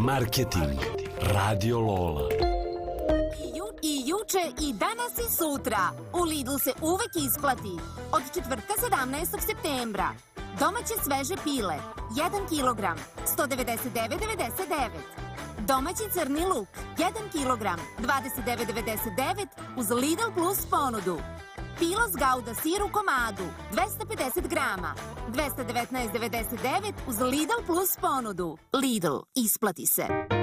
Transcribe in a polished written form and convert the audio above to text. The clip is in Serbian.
Marketing Radio Lola. I juče i danas i sutra u Lidl se uvek isplati. Od četvrtka 17. septembra. Domaće sveže pile 1 kilogram 199,99. Domaći crni luk 1 kilogram 29,99 uz Lidl Plus ponudu. Pilos Gouda sir u komadu 250 grama 219,99 uz Lidl Plus ponudu. Lidl, isplati se.